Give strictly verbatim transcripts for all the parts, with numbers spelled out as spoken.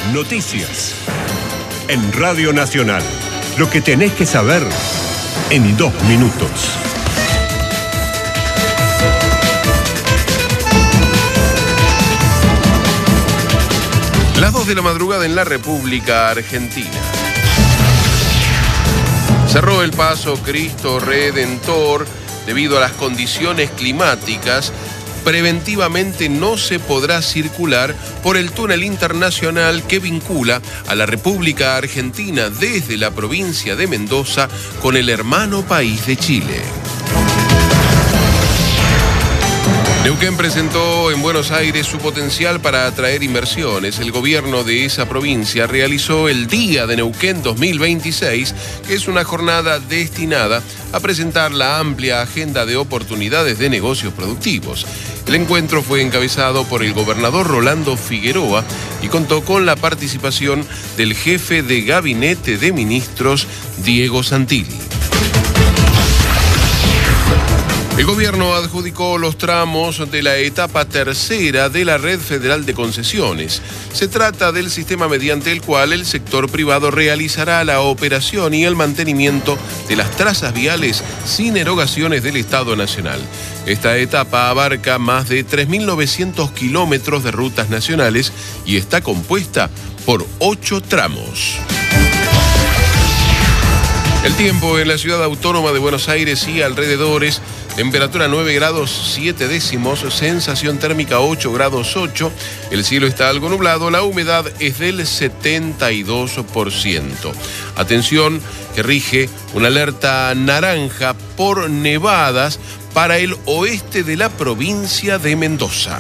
Noticias. En Radio Nacional. Lo que tenés que saber en dos minutos. Las dos de la madrugada en la República Argentina. Cerró el paso Cristo Redentor debido a las condiciones climáticas. Preventivamente no se podrá circular por el túnel internacional que vincula a la República Argentina desde la provincia de Mendoza con el hermano país de Chile. Neuquén presentó en Buenos Aires su potencial para atraer inversiones. El gobierno de esa provincia realizó el Día de Neuquén dos mil veintiséis, que es una jornada destinada a presentar la amplia agenda de oportunidades de negocios productivos. El encuentro fue encabezado por el gobernador Rolando Figueroa y contó con la participación del jefe de gabinete de ministros, Diego Santilli. El gobierno adjudicó los tramos de la etapa tercera de la Red Federal de Concesiones. Se trata del sistema mediante el cual el sector privado realizará la operación y el mantenimiento de las trazas viales sin erogaciones del Estado Nacional. Esta etapa abarca más de tres mil novecientos kilómetros de rutas nacionales y está compuesta por ocho tramos. El tiempo en la ciudad autónoma de Buenos Aires y alrededores: temperatura nueve grados siete décimos, sensación térmica ocho grados ocho, el cielo está algo nublado, la humedad es del setenta y dos por ciento. Atención, que rige una alerta naranja por nevadas para el oeste de la provincia de Mendoza.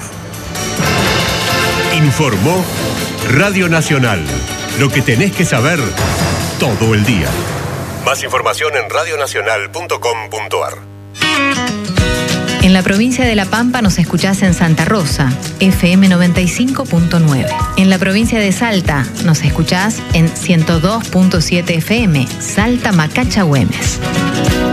Informó Radio Nacional. Lo que tenés que saber todo el día. Más información en radio nacional punto com punto a r. En la provincia de La Pampa nos escuchás en Santa Rosa, F M noventa y cinco punto nueve. En la provincia de Salta nos escuchás en ciento dos punto siete F M, Salta Macacha Güemes.